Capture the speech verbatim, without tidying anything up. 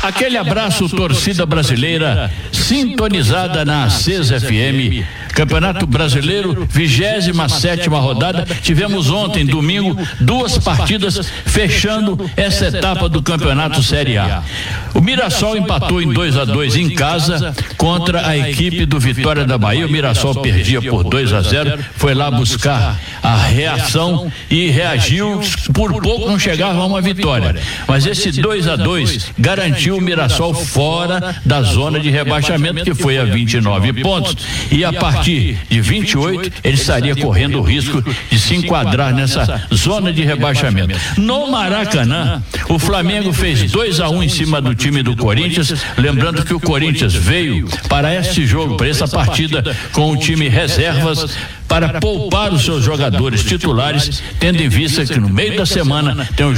Aquele abraço, torcida brasileira, sintonizada na Acesa F M. Campeonato Brasileiro, vigésima sétima rodada. Tivemos ontem, domingo, duas partidas fechando essa etapa do Campeonato Série A. O Mirassol empatou em dois a dois em casa contra a equipe do Vitória da Bahia. O Mirassol perdia por dois a zero, foi lá buscar a reação e reagiu. Por pouco não chegava a uma vitória. Mas esse dois a dois garantiu o Mirassol fora da zona de rebaixamento, que foi a vinte e nove pontos. E a partir de vinte e oito, ele estaria correndo o risco de se enquadrar nessa zona de rebaixamento. No Maracanã, o Flamengo fez dois a um em cima do time do Corinthians. Lembrando que o Corinthians veio para este jogo, para essa partida, com o time reservas, para poupar os seus jogadores titulares, tendo em vista que no meio da semana tem um